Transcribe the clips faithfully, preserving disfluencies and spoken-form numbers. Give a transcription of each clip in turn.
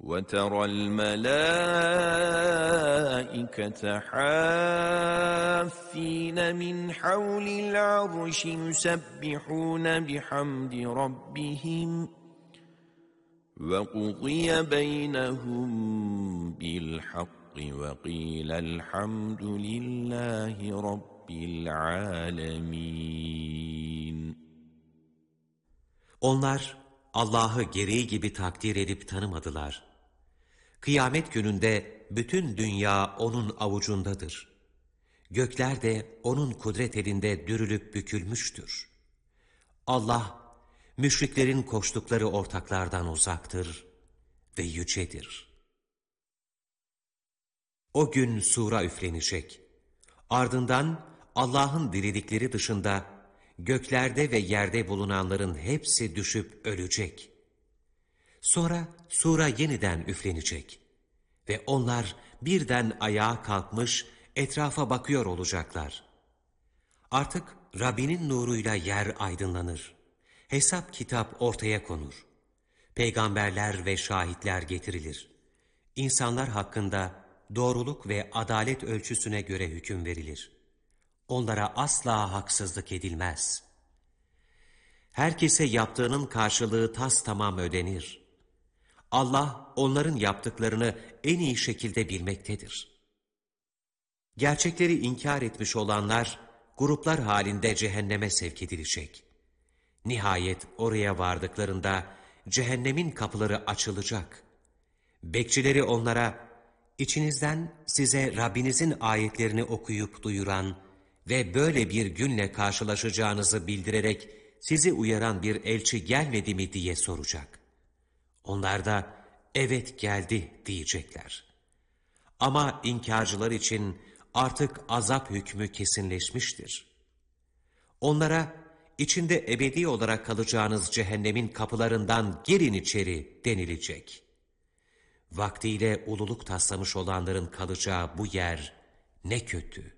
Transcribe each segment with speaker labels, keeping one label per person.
Speaker 1: وَتَرَى الْمَلَائِكَةَ حَافِّينَ مِنْ حَوْلِ الْعَرْشِ يُسَبِّحُونَ بِحَمْدِ رَبِّهِمْ وَقُضِيَ بَيْنَهُمْ بِالْحَقِّ وَقِيلَ الْحَمْدُ لِلَّهِ رَبِّ الْعَالَمِينَ.
Speaker 2: Onlar Allah'ı gereği gibi takdir edip tanımadılar. Kıyamet gününde bütün dünya O'nun avucundadır. Gökler de O'nun kudret elinde dürülüp bükülmüştür. Allah, müşriklerin koştukları ortaklardan uzaktır ve yücedir. O gün sura üflenecek. Ardından Allah'ın diledikleri dışında göklerde ve yerde bulunanların hepsi düşüp ölecek. Sonra sura yeniden üflenecek ve onlar birden ayağa kalkmış etrafa bakıyor olacaklar. Artık Rabbinin nuruyla yer aydınlanır. Hesap kitap ortaya konur. Peygamberler ve şahitler getirilir. İnsanlar hakkında doğruluk ve adalet ölçüsüne göre hüküm verilir. Onlara asla haksızlık edilmez. Herkese yaptığının karşılığı tastamam ödenir. Allah onların yaptıklarını en iyi şekilde bilmektedir. Gerçekleri inkar etmiş olanlar gruplar halinde cehenneme sevk edilecek. Nihayet oraya vardıklarında cehennemin kapıları açılacak. Bekçileri onlara, İçinizden size Rabbinizin ayetlerini okuyup duyuran ve böyle bir günle karşılaşacağınızı bildirerek sizi uyaran bir elçi gelmedi mi diye soracak. Onlar da evet geldi diyecekler. Ama inkarcılar için artık azap hükmü kesinleşmiştir. Onlara içinde ebedi olarak kalacağınız cehennemin kapılarından girin içeri denilecek. Vaktiyle ululuk taslamış olanların kalacağı bu yer ne kötü.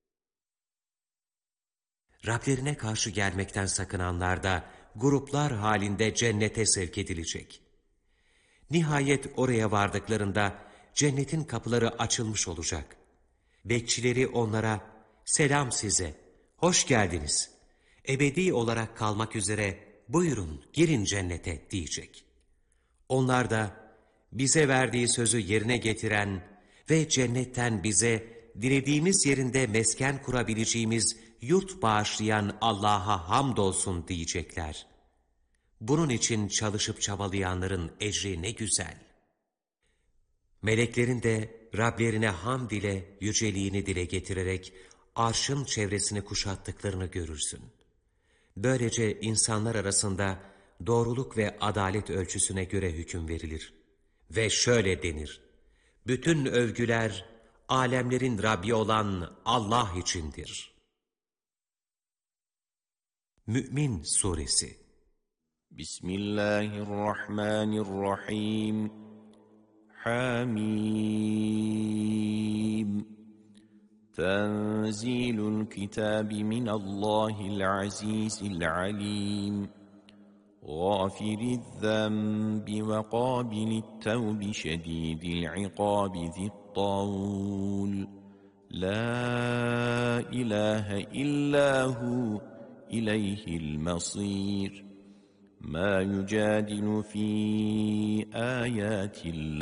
Speaker 2: Rablerine karşı gelmekten sakınanlar da gruplar halinde cennete sevk edilecek. Nihayet oraya vardıklarında cennetin kapıları açılmış olacak. Bekçileri onlara, selam size, hoş geldiniz. Ebedi olarak kalmak üzere buyurun girin cennete diyecek. Onlar da, bize verdiği sözü yerine getiren ve cennetten bize dilediğimiz yerinde mesken kurabileceğimiz yurt bağışlayan Allah'a hamdolsun diyecekler. Bunun için çalışıp çabalayanların ecri ne güzel. Meleklerin de Rablerine hamd ile yüceliğini dile getirerek arşın çevresini kuşattıklarını görürsün. Böylece insanlar arasında doğruluk ve adalet ölçüsüne göre hüküm verilir. Ve şöyle denir, bütün övgüler, alemlerin Rabbi olan Allah içindir. Mü'min Suresi.
Speaker 1: Bismillahirrahmanirrahim. Hamim. Tenzilul kitabi minallahil azizil alim. غافر الذنب وقابل التوب شديد العقاب ذي الطول لا إله إلا هو إليه المصير ما يجادل في آيات الله